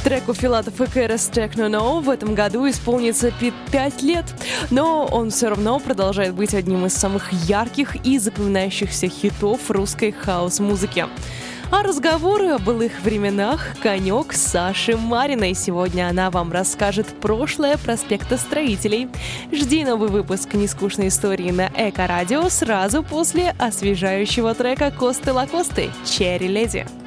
Треку Филатов и Кэрос «Techno No» в этом году исполнится 5 лет, но он все равно продолжает быть одним из самых ярких и запоминающихся хитов русской хаус-музыки. А разговоры о былых временах конек Саши Мариной. Сегодня она вам расскажет прошлое проспектостроителей. Жди новый выпуск «Нескучной истории» на Эко-радио сразу после освежающего трека Косты Лакосты «Черри Леди».